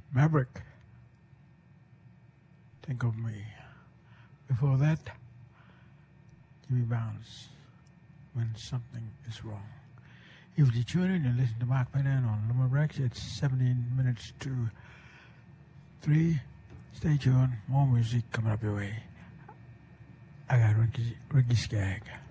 Maverick, Think of Me. Before that, Jimmy Barnes, When Something Is Wrong. If you tune in and listen to Mark Pennan on Lumberjacks, it's 17 minutes to 3. Stay tuned. More music coming up your way. I got Ricky Skaggs.